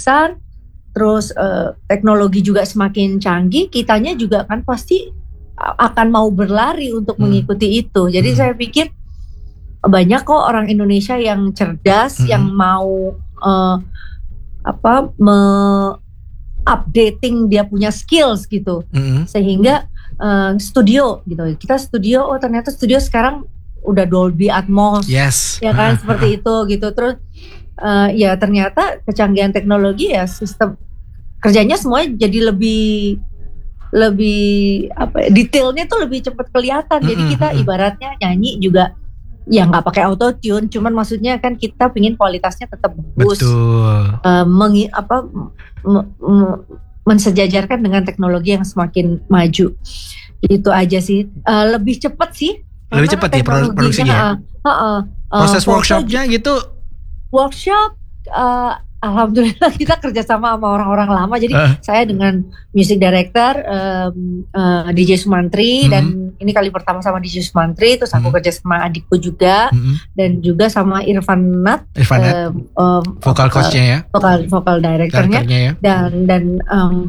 besar, terus teknologi juga semakin canggih, kitanya juga kan pasti akan mau berlari untuk mengikuti itu. Jadi saya pikir banyak kok orang Indonesia yang cerdas, yang mau updating dia punya skills gitu, sehingga studio gitu. Kita studio, ternyata studio sekarang udah Dolby Atmos, ya kan seperti itu gitu. Terus ya ternyata kecanggihan teknologi ya sistem kerjanya semuanya jadi lebih detailnya tuh lebih cepat kelihatan. Jadi kita ibaratnya nyanyi juga ya nggak pakai autotune, cuman maksudnya kan kita pingin kualitasnya tetap bagus. Betul. Mensejajarkan dengan teknologi yang semakin maju. Itu aja sih. Lebih cepat sih. Lebih cepat ya produksinya. Proses workshopnya gitu. Workshop, alhamdulillah kita kerjasama sama orang-orang lama. Jadi saya dengan music director DJ Sumantri, dan ini kali pertama sama DJ Sumantri. Terus aku kerja sama adikku juga, dan juga sama Irfan Nat, vokal coachnya ya, vokal directornya ya. Dan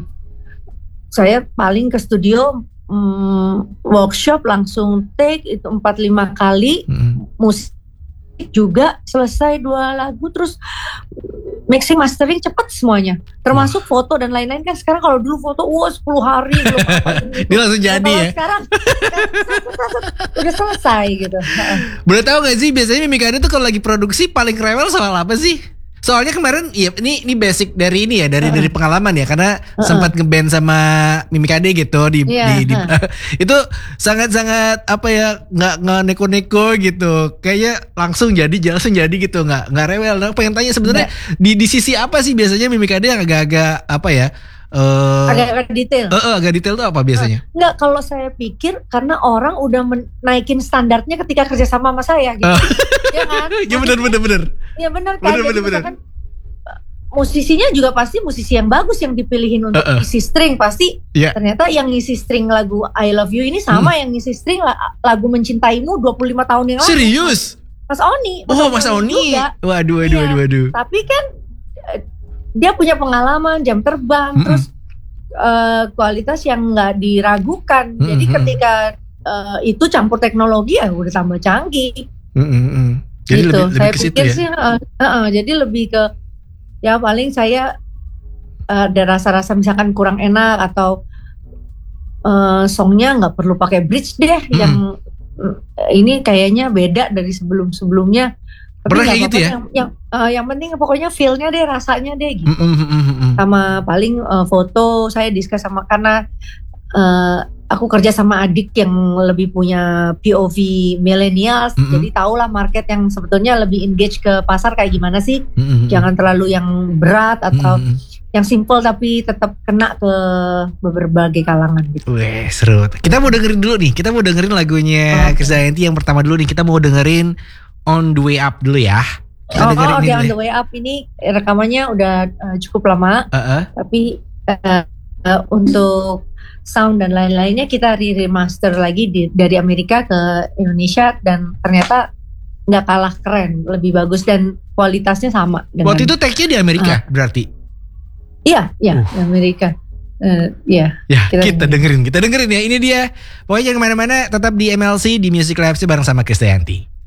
saya paling ke studio workshop langsung take itu 4-5 kali, musik juga selesai 2 lagu, terus mixing mastering cepet semuanya, termasuk foto dan lain-lain. Kan sekarang kalau dulu foto 10 hari belum dia langsung jadi ya. Sekarang udah selesai gitu. Boleh tahu gak sih biasanya Mimi Kade tuh kalau lagi produksi paling rewel soal apa sih? Soalnya kemarin ya ini basic dari ini ya, dari pengalaman ya, karena sempat ngeband sama Mimi Kade gitu di itu sangat-sangat apa ya, nggak neko-neko gitu, kayaknya langsung jadi gitu, nggak rewel. Nah, pengen tanya sebenarnya di sisi apa sih biasanya Mimi Kade yang agak-agak apa ya, agak detail. Agak detail tuh apa biasanya? Enggak, kalau saya pikir karena orang udah naikin standarnya ketika kerja sama saya gitu. Ya kan? Ya benar. Ya benar kan. Misalkan musisinya juga pasti musisi yang bagus yang dipilihin untuk isi string, pasti ternyata yang ngisi string lagu I Love You ini sama yang ngisi string lagu Mencintaimu 25 tahun yang lalu. Serius? Mas Oni. Mas Oni. Waduh. Tapi kan dia punya pengalaman, jam terbang, terus kualitas yang nggak diragukan. Jadi ketika itu campur teknologi ya udah tambah canggih. Jadi gitu. lebih Saya ke situ pikir ya? Sih, jadi lebih ke ya paling saya ada rasa-rasa misalkan kurang enak atau songnya nggak perlu pakai bridge deh, yang ini kayaknya beda dari sebelum-sebelumnya. Pernah kayak gitu ya? Yang penting pokoknya feel-nya deh, rasanya deh gitu. Sama paling foto saya discuss sama, karena aku kerja sama adik yang lebih punya POV millennials, jadi tahulah market yang sebetulnya lebih engage ke pasar kayak gimana sih. Jangan terlalu yang berat atau yang simple tapi tetap kena ke berbagai kalangan gitu. Wih, seru. Kita mau dengerin dulu nih. Kita mau dengerin lagunya Krisdayanti yang pertama dulu nih. Kita mau dengerin On The Way Up dulu ya. Kita dengerin ini On The Way Up ini rekamannya udah cukup lama. Tapi untuk sound dan lain-lainnya kita remaster lagi dari Amerika ke Indonesia, dan ternyata nggak kalah keren, lebih bagus dan kualitasnya sama. Waktu itu take-nya di Amerika berarti? Iya di Amerika. Kita dengerin ya, ini dia. Pokoknya jangan kemana-mana, tetap di MLC di Music Lab bareng sama Krisdayanti.